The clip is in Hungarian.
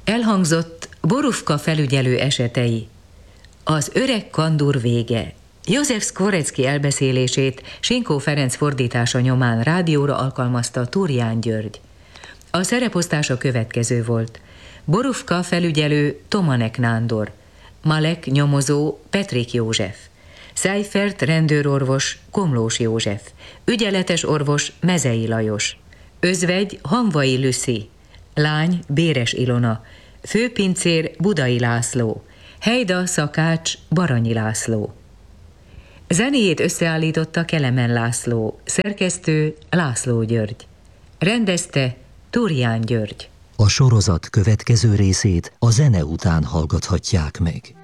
Elhangzott Borufka felügyelő esetei. Az öreg kandúr vége. József Szkvorecki elbeszélését Sinkó Ferenc fordítása nyomán rádióra alkalmazta Turján György. A szereposztása következő volt. Borufka felügyelő Tomanek Nándor, Malek nyomozó Petrik József, Seifert rendőrorvos Komlós József, ügyeletes orvos Mezei Lajos, özvegy Hamvai Lüszi, lány Béres Ilona, főpincér Budai László, hejda szakács Baranyi László. Zenéjét összeállította Kelemen László, szerkesztő László György. Rendezte Turján György. A sorozat következő részét a zene után hallgathatják meg.